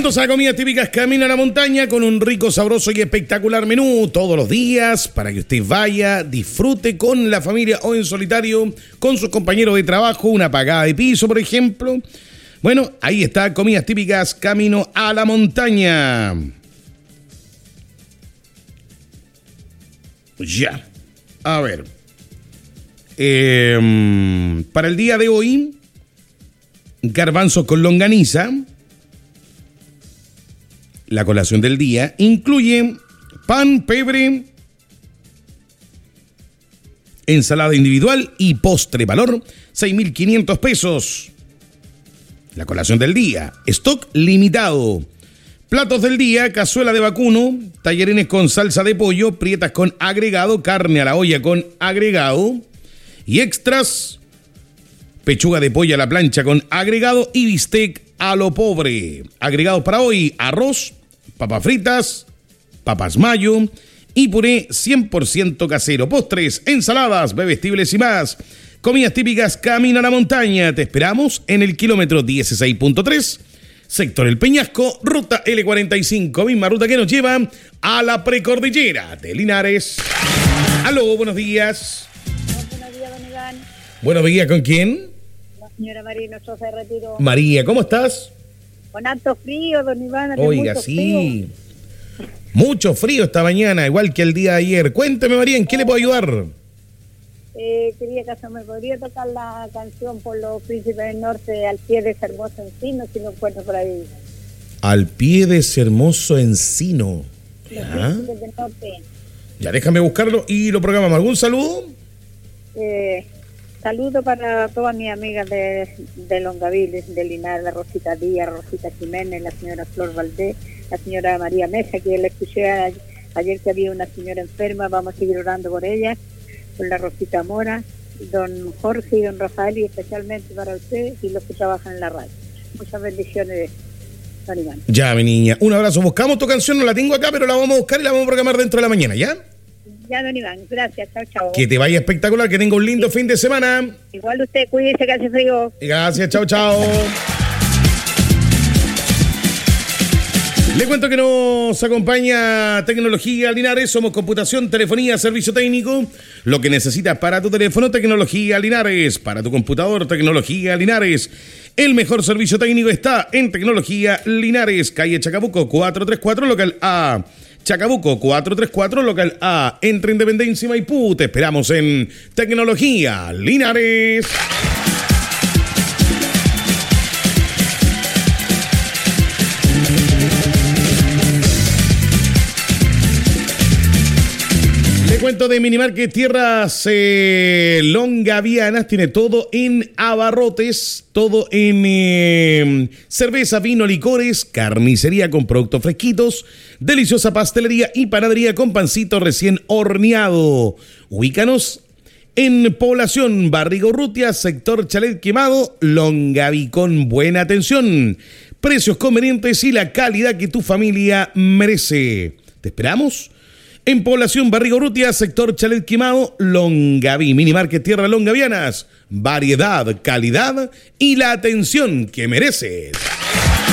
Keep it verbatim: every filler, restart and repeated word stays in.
Atentos a comidas típicas Camino a la Montaña con un rico, sabroso y espectacular menú todos los días para que usted vaya, disfrute con la familia o en solitario, con sus compañeros de trabajo, una pagada de piso, por ejemplo. Bueno, ahí está, comidas típicas Camino a la Montaña. Ya, a ver. Eh, para el día de hoy, garbanzos con longaniza. La colación del día incluye pan, pebre, ensalada individual y postre, valor seis mil quinientos pesos. La colación del día, stock limitado. Platos del día, cazuela de vacuno, tallarines con salsa de pollo, prietas con agregado, carne a la olla con agregado y extras, pechuga de pollo a la plancha con agregado y bistec a lo pobre. Agregados para hoy, arroz, papas fritas, papas mayo y puré cien por ciento casero. Postres, ensaladas, bebestibles y más. Comidas típicas Camino a la Montaña. Te esperamos en el kilómetro dieciséis punto tres, sector El Peñasco, ruta L cuarenta y cinco, misma ruta que nos lleva a la precordillera de Linares. Aló, buenos días. Buenos días, don Iván. Buenos días, ¿con quién? La señora María Nostra de Retiro. María, ¿cómo estás? Con alto frío, don Iván. Oiga, mucho sí. Frío. Mucho frío esta mañana, igual que el día de ayer. Cuénteme, María, ¿en qué le puedo ayudar? Eh, quería que se me podría tocar la canción por los príncipes del norte, al pie de ese hermoso encino, si no encuentro por ahí. Al pie de ese hermoso encino. Los ¿Ya? príncipes del norte. Ya, déjame buscarlo y lo programamos. ¿Algún saludo? Eh, saludo para todas mis amigas de, de Longaviles, de Linares, la Rosita Díaz, Rosita Jiménez, la señora Flor Valdés, la señora María Mesa, que la escuché a, ayer que había una señora enferma, vamos a seguir orando por ella, por la Rosita Mora, don Jorge y don Rafael, y especialmente para usted y los que trabajan en la radio. Muchas bendiciones, don Iván. Ya, mi niña. Un abrazo. Buscamos tu canción, no la tengo acá, pero la vamos a buscar y la vamos a programar dentro de la mañana, ¿ya? Ya, don Iván, gracias, chao, chao. Que te vaya espectacular, que tenga un lindo sí. fin de semana. Igual usted, cuídese que hace frío. Gracias, chao, chao. Le cuento que nos acompaña Tecnología Linares, somos computación, telefonía, servicio técnico. Lo que necesitas para tu teléfono, Tecnología Linares. Para tu computador, Tecnología Linares. El mejor servicio técnico está en Tecnología Linares, calle Chacabuco cuatrocientos treinta y cuatro, local A. Chacabuco cuatrocientos treinta y cuatro, local A, entre Independencia y Maipú. Te esperamos en Tecnología Linares. Le cuento de Minimarket Tierras eh, Longavianas. Tiene todo en abarrotes, todo en eh, cerveza, vino, licores, carnicería con productos fresquitos, deliciosa pastelería y panadería con pancito recién horneado. Ubícanos en Población Barrigorrutia, sector Chalet Quemado, Longaví, con buena atención, precios convenientes y la calidad que tu familia merece. ¿Te esperamos? En Población Barrigorrutia, sector Chalet Quemado, Longaví. Minimarket Tierra Longavianas. Variedad, calidad y la atención que mereces.